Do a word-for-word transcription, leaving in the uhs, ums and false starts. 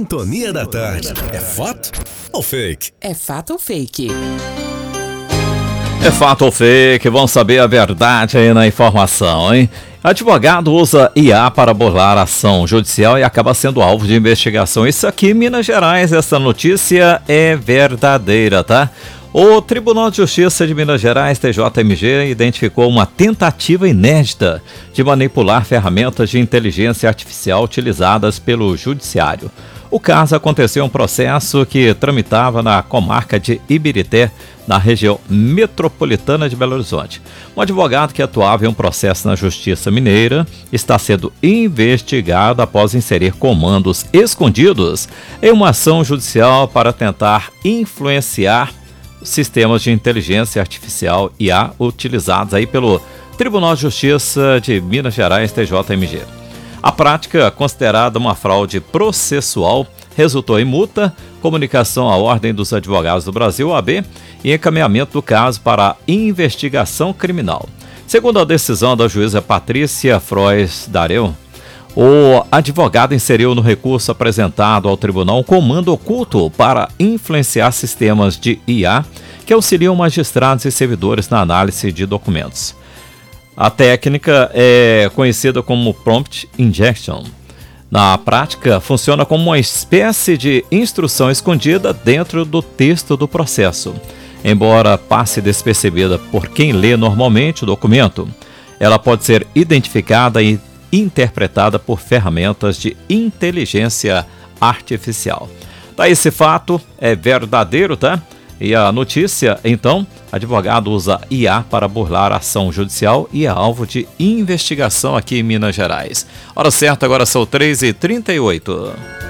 Sintonia da Tarde. É fato ou fake? É fato ou fake? É fato ou fake? Vamos saber a verdade aí na informação, hein? Advogado usa I A para burlar ação judicial e acaba sendo alvo de investigação. Isso aqui em Minas Gerais, essa notícia é verdadeira, tá? O Tribunal de Justiça de Minas Gerais, T J M G, identificou uma tentativa inédita de manipular ferramentas de inteligência artificial utilizadas pelo Judiciário. O caso aconteceu em um processo que tramitava na comarca de Ibirité, na região metropolitana de Belo Horizonte. Um advogado que atuava em um processo na Justiça Mineira está sendo investigado após inserir comandos escondidos em uma ação judicial para tentar influenciar sistemas de inteligência artificial I A utilizados aí pelo Tribunal de Justiça de Minas Gerais, T J M G. A prática, considerada uma fraude processual, resultou em multa, comunicação à Ordem dos Advogados do Brasil, O A B, e encaminhamento do caso para investigação criminal. Segundo a decisão da juíza Patrícia Frois Dareu, o advogado inseriu no recurso apresentado ao tribunal um comando oculto para influenciar sistemas de I A que auxiliam magistrados e servidores na análise de documentos. A técnica é conhecida como prompt injection. Na prática, funciona como uma espécie de instrução escondida dentro do texto do processo. Embora passe despercebida por quem lê normalmente o documento, ela pode ser identificada e interpretada por ferramentas de inteligência artificial. Tá, esse fato é verdadeiro, tá? E a notícia, então, advogado usa I A para burlar ação judicial e é alvo de investigação aqui em Minas Gerais. Hora certa, agora são três e trinta e oito.